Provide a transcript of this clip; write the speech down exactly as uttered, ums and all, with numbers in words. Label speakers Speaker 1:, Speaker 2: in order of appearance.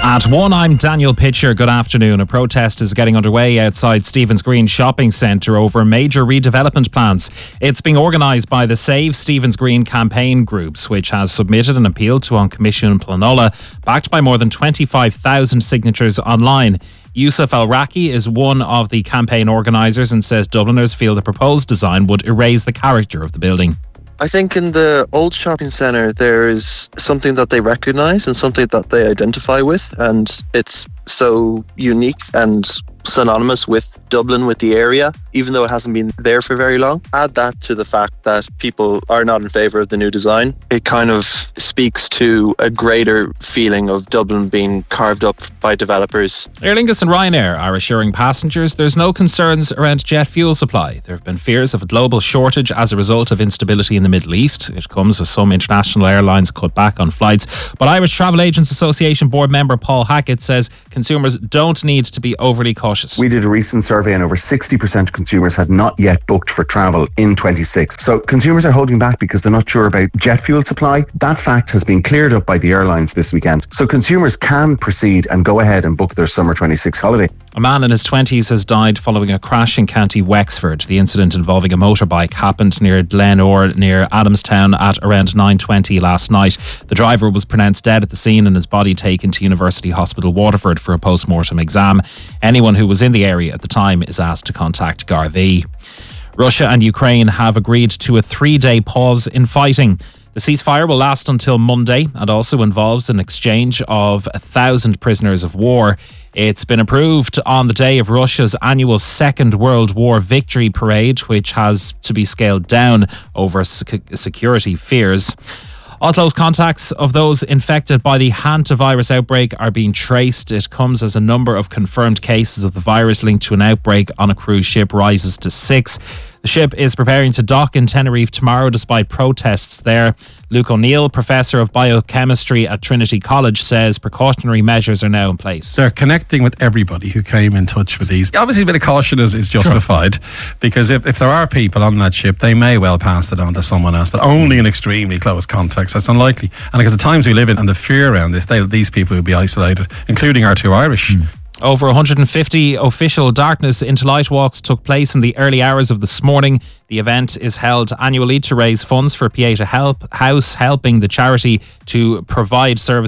Speaker 1: At one, I'm Daniel Pitcher. Good afternoon. A protest is getting underway outside Stephen's Green Shopping Centre over major redevelopment plans. It's being organised by the Save Stephen's Green campaign groups, which has submitted an appeal to An Commission Planola, backed by more than twenty-five thousand signatures online. Yusuf Al-Raki is one of the campaign organisers and says Dubliners feel the proposed design would erase the character of the building.
Speaker 2: I think in the old shopping centre there is something that they recognise and something that they identify with, and it's so unique and synonymous with Dublin, with the area, even though it hasn't been there for very long. Add that to the fact that people are not in favour of the new design. It kind of speaks to a greater feeling of Dublin being carved up by developers. Aer Lingus and Ryanair are assuring passengers there's no concerns around jet fuel supply. There have been fears of a global shortage as a result of instability in the Middle East. It comes as some international airlines cut back on flights. But Irish Travel Agents Association board member Paul Hackett says consumers don't need to be overly cautious.
Speaker 3: We did a recent survey and over sixty percent of consumers had not yet booked for travel in twenty-six. So consumers are holding back because they're not sure about jet fuel supply. That fact has been cleared up by the airlines this weekend. So consumers can proceed and go ahead and book their summer twenty-six holiday.
Speaker 1: A man in his twenties has died following a crash in County Wexford. The incident involving a motorbike happened near Glenore, near Adamstown, at around nine twenty last night. The driver was pronounced dead at the scene and his body taken to University Hospital Waterford for a post-mortem exam. Anyone who was in the area at the time is asked to contact Gardaí. Russia and Ukraine have agreed to a three-day pause in fighting. The ceasefire will last until Monday and also involves an exchange of a thousand prisoners of war. It's been approved on the day of Russia's annual Second World War Victory Parade, which has to be scaled down over sec- security fears. All close contacts of those infected by the hantavirus outbreak are being traced. It comes as a number of confirmed cases of the virus linked to an outbreak on a cruise ship rises to six. The ship is preparing to dock in Tenerife tomorrow despite protests there. Luke O'Neill, Professor of Biochemistry at Trinity College, says precautionary measures are now in place.
Speaker 4: They're connecting with everybody who came in touch with these. Obviously a bit of caution is, is justified, sure, because if, if there are people on that ship, they may well pass it on to someone else, but only in extremely close context. That's unlikely. And because the times we live in and the fear around this, they, these people will be isolated, including our two Irish. Mm.
Speaker 1: Over one hundred fifty official Darkness into Light walks took place in the early hours of this morning. The event is held annually to raise funds for Pieta Help House, helping the charity to provide services